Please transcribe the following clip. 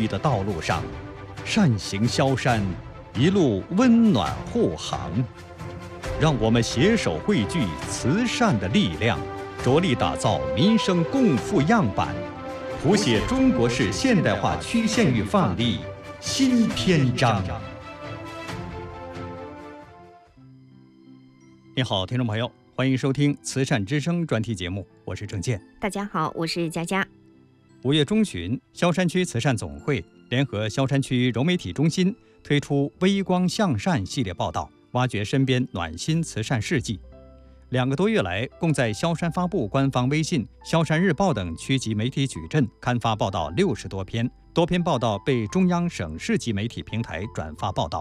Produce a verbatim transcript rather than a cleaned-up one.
益的道路上，善行萧山，一路温暖护航。让我们携手汇聚慈善的力量，着力打造民生共富样板，谱写中国式现代化曲线与范例新篇章。你好，听众朋友，欢迎收听慈善之声专题节目，我是郑健。 大家好，我是佳佳。 五月中旬，萧山区慈善总会联合萧山区融媒体中心推出微光向善系列报道，挖掘身边暖心慈善事迹。两个多月来，共在萧山发布官方微信、萧山日报等区级媒体矩阵刊发报道六十多篇，多篇报道被中央省市级媒体平台转发报道。